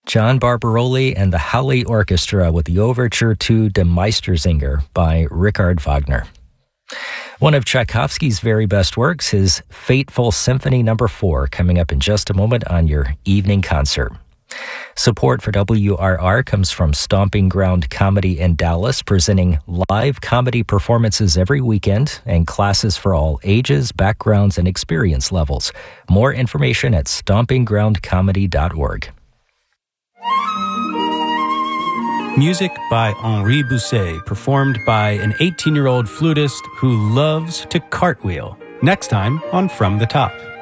John Barbaroli and the Halle Orchestra with the overture to Der Meistersinger by Richard Wagner. One of Tchaikovsky's very best works, his Fateful Symphony No. 4, coming up in just a moment on your evening concert. Support for WRR comes from Stomping Ground Comedy in Dallas, presenting live comedy performances every weekend and classes for all ages, backgrounds, and experience levels. More information at stompinggroundcomedy.org. Music by Henri Bousset, performed by an 18-year-old flutist who loves to cartwheel. Next time on From the Top.